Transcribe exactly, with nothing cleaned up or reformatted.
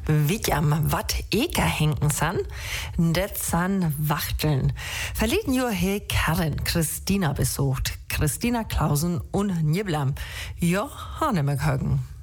Wie am wat Eker henken san, det san Wachteln. Verleden Jahr he Karin Christina besucht. Christina Klausen und Niblam. Ja, han immer